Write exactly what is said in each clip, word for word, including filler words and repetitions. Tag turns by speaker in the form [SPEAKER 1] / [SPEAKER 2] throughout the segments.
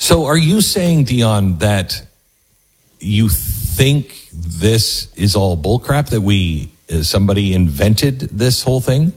[SPEAKER 1] So are you saying, Dion, that you think this is all bullcrap, that we uh, somebody invented this whole thing?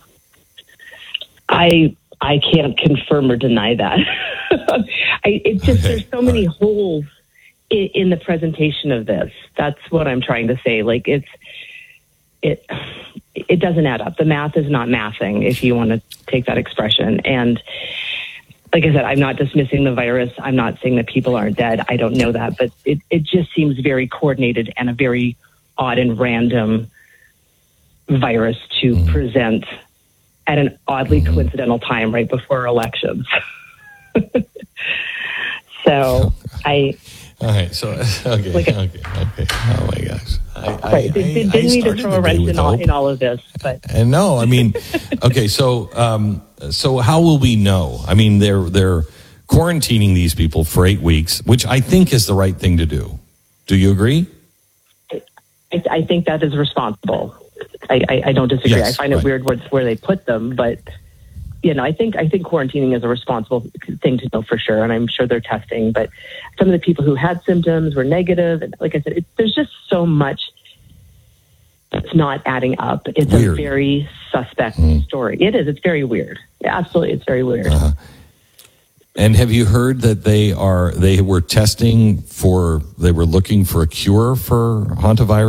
[SPEAKER 2] I I can't confirm or deny that. I, it's just
[SPEAKER 1] Okay.
[SPEAKER 2] there's so many
[SPEAKER 1] All right.
[SPEAKER 2] holes in, in the presentation of this. That's what I'm trying to say. Like it's it it doesn't add up. The math is not mathing, if you want to take that expression. And like I said, I'm not dismissing the virus. I'm not saying that people aren't dead. I don't know that, but it, it just seems very coordinated and a very odd and random virus to mm. present at an oddly mm. coincidental time right before elections. So I.
[SPEAKER 1] All right. So okay.
[SPEAKER 2] Like a,
[SPEAKER 1] okay. Okay. Oh my gosh. I,
[SPEAKER 2] right.
[SPEAKER 1] I,
[SPEAKER 2] Didn't
[SPEAKER 1] I,
[SPEAKER 2] mean
[SPEAKER 1] I
[SPEAKER 2] to throw a wrench in all, in all of this, but
[SPEAKER 1] and no, I mean, okay. So, um, so how will we know? I mean, they're they're quarantining these people for eight weeks, which I think is the right thing to do. Do you agree?
[SPEAKER 2] I, I think that is responsible. I, I, I don't disagree.
[SPEAKER 1] Yes,
[SPEAKER 2] I find
[SPEAKER 1] right.
[SPEAKER 2] it weird where, where they put them, but you know, I think I think quarantining is a responsible thing to know for sure, and I'm sure they're testing. But some of the people who had symptoms were negative, and like I said, it, there's just so much that's not adding up. It's weird. A very suspect mm. story. It is. It's very weird. Yeah, absolutely, it's very weird.
[SPEAKER 1] Uh-huh. And have you heard that they are they were testing for they were looking for a cure for hantavirus?